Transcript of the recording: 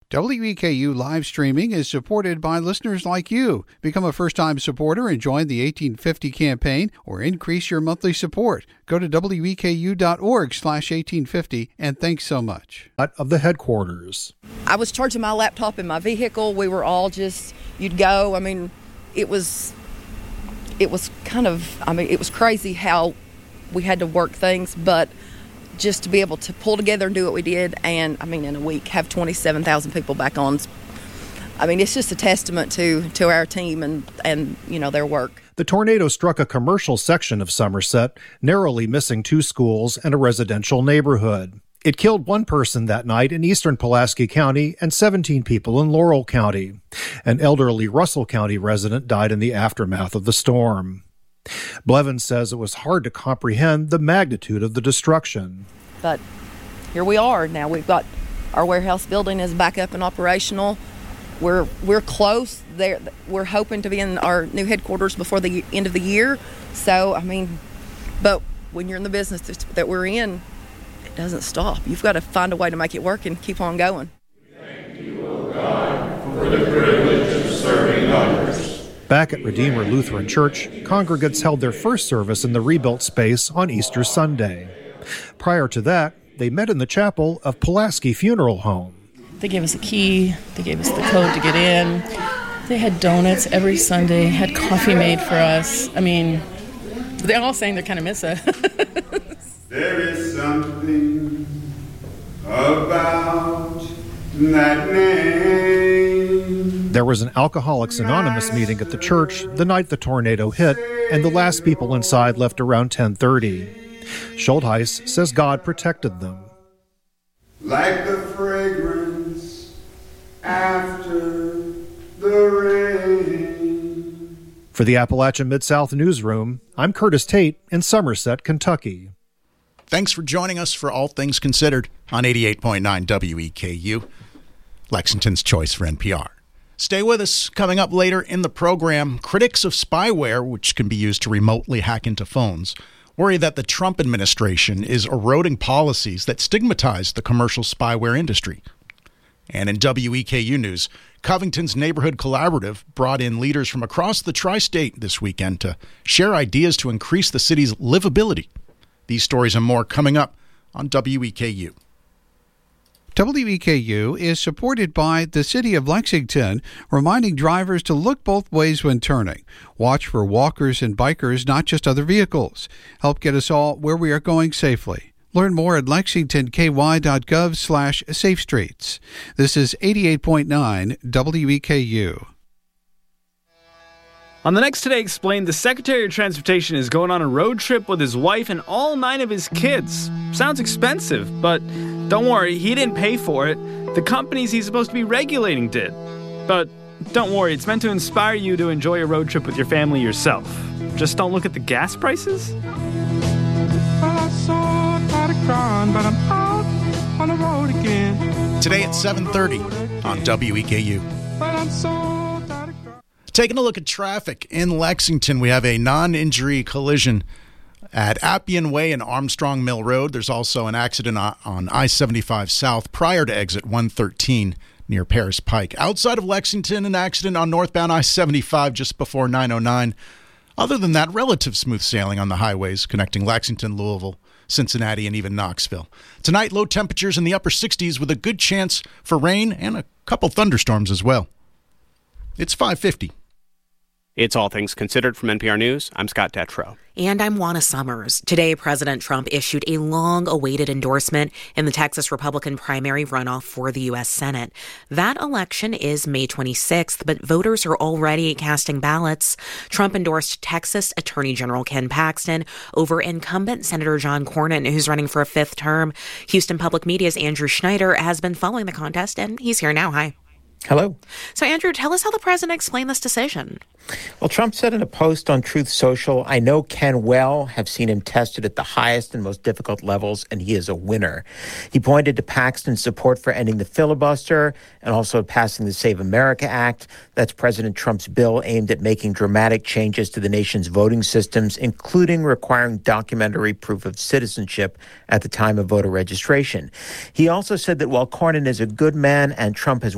WEKU live streaming is supported by listeners like you. Become a first-time supporter and join the 1850 campaign or increase your monthly support. Go to weku.org/1850 and thanks so much. Of the headquarters. I was charging my laptop in my vehicle. We were all just, you'd go. I mean, it was crazy how we had to work things, but just to be able to pull together and do what we did, and in a week have 27,000 people back on. It's just a testament to our team and their work. The tornado struck a commercial section of Somerset, narrowly missing 2 schools and a residential neighborhood. It killed 1 person that night in eastern Pulaski County and 17 people in Laurel County. An elderly Russell County resident died in the aftermath of the storm. Blevins says it was hard to comprehend the magnitude of the destruction. But here we are. Now we've got our warehouse building is back up and operational. We're close. We're hoping to be in our new headquarters before the end of the year. So, but when you're in the business that we're in, it doesn't stop. You've got to find a way to make it work and keep on going. Thank you, O God, for the privilege of serving others. Back at Redeemer Lutheran Church, congregants held their first service in the rebuilt space on Easter Sunday. Prior to that, they met in the chapel of Pulaski Funeral Home. They gave us a key, they gave us the code to get in. They had donuts every Sunday, had coffee made for us. They're all saying they kind of miss us. There is something about that name. There was an Alcoholics Anonymous meeting at the church the night the tornado hit, and the last people inside left around 10:30. Schultheis says God protected them. Like the fragrance after the rain. For the Appalachian Mid-South Newsroom, I'm Curtis Tate in Somerset, Kentucky. Thanks for joining us for All Things Considered on 88.9 WEKU, Lexington's choice for NPR. Stay with us. Coming up later in the program, critics of spyware, which can be used to remotely hack into phones, worry that the Trump administration is eroding policies that stigmatize the commercial spyware industry. And in WEKU news, Covington's Neighborhood Collaborative brought in leaders from across the tri-state this weekend to share ideas to increase the city's livability. These stories and more coming up on WEKU. WEKU is supported by the City of Lexington, reminding drivers to look both ways when turning. Watch for walkers and bikers, not just other vehicles. Help get us all where we are going safely. Learn more at lexingtonky.gov/safestreets. This is 88.9 WEKU. On the next Today Explained, the Secretary of Transportation is going on a road trip with his wife and all 9 of his kids. Sounds expensive, but don't worry, he didn't pay for it. The companies he's supposed to be regulating did. But don't worry, it's meant to inspire you to enjoy a road trip with your family yourself. Just don't look at the gas prices. But I'm out on the road again. Today at 7:30 on WEKU. Taking a look at traffic in Lexington, we have a non-injury collision at Appian Way and Armstrong Mill Road. There's also an accident on I-75 South prior to exit 113 near Paris Pike. Outside of Lexington, an accident on northbound I-75 just before 909. Other than that, relative smooth sailing on the highways connecting Lexington, Louisville, Cincinnati, and even Knoxville. Tonight, low temperatures in the upper 60s with a good chance for rain and a couple thunderstorms as well. It's 5:50. It's All Things Considered from NPR News. I'm Scott Detrow. And I'm Juana Summers. Today, President Trump issued a long-awaited endorsement in the Texas Republican primary runoff for the U.S. Senate. That election is May 26th, but voters are already casting ballots. Trump endorsed Texas Attorney General Ken Paxton over incumbent Senator John Cornyn, who's running for a 5th term. Houston Public Media's Andrew Schneider has been following the contest, and he's here now. Hi. Hello. So, Andrew, tell us how the president explained this decision. Well, Trump said in a post on Truth Social, "I know Ken well, have seen him tested at the highest and most difficult levels, and he is a winner." He pointed to Paxton's support for ending the filibuster and also passing the Save America Act. That's President Trump's bill aimed at making dramatic changes to the nation's voting systems, including requiring documentary proof of citizenship at the time of voter registration. He also said that while Cornyn is a good man and Trump has